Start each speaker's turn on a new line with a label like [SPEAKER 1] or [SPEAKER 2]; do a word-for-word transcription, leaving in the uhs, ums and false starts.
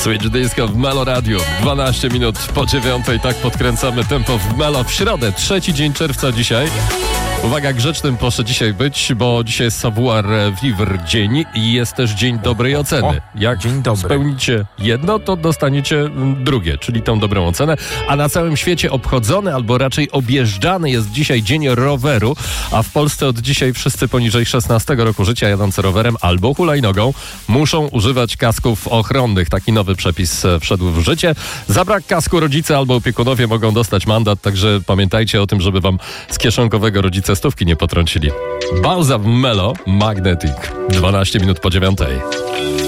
[SPEAKER 1] Switch Disco w Melo Radio. dwanaście minut po dziewiątej, tak podkręcamy tempo w Melo w środę. Trzeci dzień czerwca dzisiaj. Uwaga, grzecznym proszę dzisiaj być, bo dzisiaj jest Savoir Vivre dzień i jest też dzień dobrej oceny.
[SPEAKER 2] O,
[SPEAKER 1] Jak
[SPEAKER 2] dzień dobry.
[SPEAKER 1] spełnicie jedno, to dostaniecie drugie, czyli tą dobrą ocenę. A na całym świecie obchodzony, albo raczej objeżdżany jest dzisiaj dzień roweru, a w Polsce od dzisiaj wszyscy poniżej szesnastego roku życia jadący rowerem albo hulajnogą muszą używać kasków ochronnych. Taki nowy przepis wszedł w życie. Za brak kasku rodzice albo opiekunowie mogą dostać mandat, także pamiętajcie o tym, żeby wam z kieszonkowego rodzice stówki nie potrącili. Bauza w Melo, Magnetic. dwanaście minut po dziewiątej.